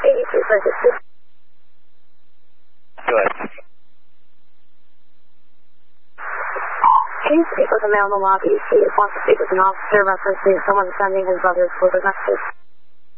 Go ahead. Can you speak with a male in the lobby? He wants to speak with an officer referencing someone sending his brothers for the message.